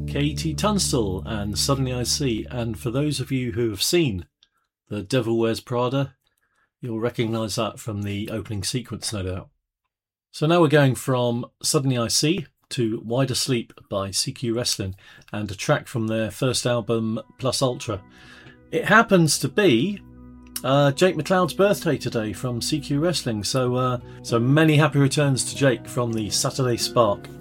Katie Tunstall and Suddenly I See. And for those of you who have seen The Devil Wears Prada, you'll recognise that from the opening sequence, no doubt. So now we're going from Suddenly I See to Wide Asleep by CQ Wrestling, and a track from their first album, Plus Ultra. It happens to be Jake McLeod's birthday today from CQ Wrestling, so many happy returns to Jake from the Saturday Spark.